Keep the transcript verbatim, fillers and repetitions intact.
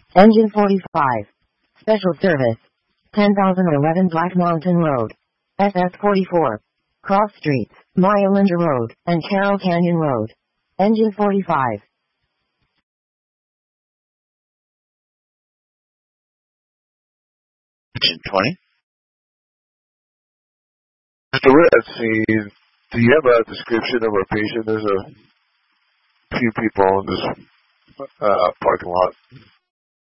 Engine forty-five. Special service. ten thousand eleven Black Mountain Road. S S forty-four. Cross Streets, Myolander Road, and Carroll Canyon Road. Engine forty-five. Engine twenty. Mister Red, do you have a description of our patient? There's a few people in this uh, parking lot.